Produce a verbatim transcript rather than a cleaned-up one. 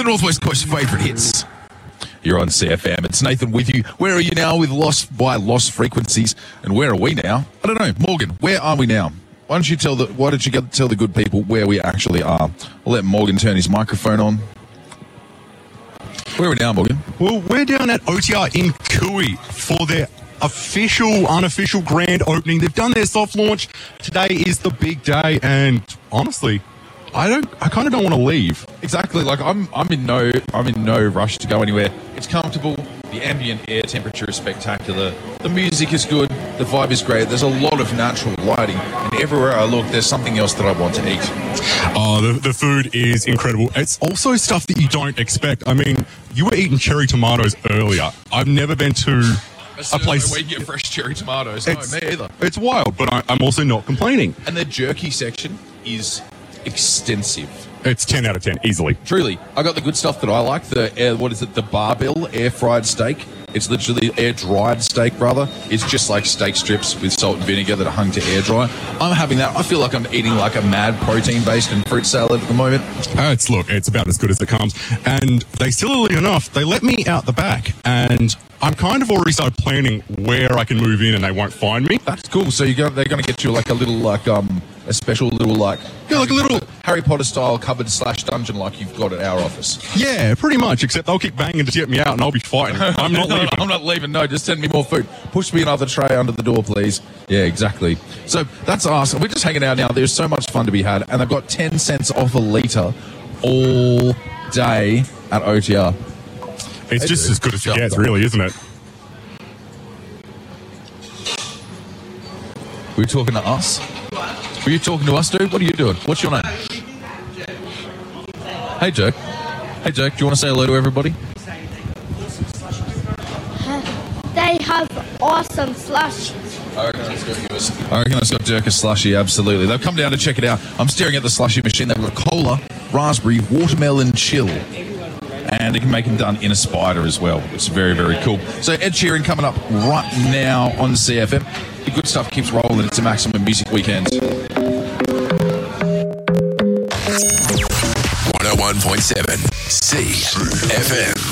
Northwest Coast's favourite hits. You're on C F M. It's Nathan with you. Where are you now with Lost by Lost Frequencies? And where are we now? I don't know. Morgan, where are we now? Why don't you tell the Why don't you get, tell the good people where we actually are? I'll let Morgan turn his microphone on. Where are we now, Morgan? Well, we're down at O T R in Cooey for their official, unofficial grand opening. They've done their soft launch. Today is the big day, and honestly, I don't. I kind of don't want to leave. Exactly. Like I'm. I'm in no. I'm in no rush to go anywhere. It's comfortable. The ambient air temperature is spectacular. The music is good. The vibe is great. There's a lot of natural lighting, and everywhere I look, there's something else that I want to eat. Oh, the, the food is incredible. It's also stuff that you don't expect. I mean, you were eating cherry tomatoes earlier. I've never been to a place where you get fresh cherry tomatoes. No, it's, me either. It's wild, but I, I'm also not complaining. And the jerky section is extensive. It's ten out of ten, easily. Truly. I got the good stuff that I like. The air, what is it? The barbell air fried steak. It's literally air dried steak, brother. It's just like steak strips with salt and vinegar that are hung to air dry. I'm having that. I feel like I'm eating like a mad protein based and fruit salad at the moment. Uh, it's look, it's about as good as it comes. And they sillily enough, they let me out the back, and I'm kind of already started planning where I can move in and they won't find me. That's cool. So you go, they're going to get you like a little like um a special little like yeah, like a little Harry Potter style cupboard slash dungeon like you've got at our office. Yeah, pretty much. Except they'll keep banging to get me out and I'll be fighting. I'm not no, leaving. I'm not leaving. No, just send me more food. Push me another tray under the door, please. Yeah, exactly. So that's awesome. We're just hanging out now. There's so much fun to be had, and they've got ten cents off a litre all day at O T R. It's just as good as it gets, really, isn't it? Were you talking to us? Were you talking to us, dude? What are you doing? What's your name? Hey, Jack. Hey, Jack. Do you want to say hello to everybody? They have awesome slushies. I reckon let's go give us. I reckon let's go jerk a slushie. Absolutely. They've come down to check it out. I'm staring at the slushie machine. They've got cola, raspberry, watermelon chill. And it can make them done in a spider as well. It's very, very cool. So Ed Sheeran coming up right now on C F M. The good stuff keeps rolling. It's a Maximum Music Weekend. one oh one point seven C F M.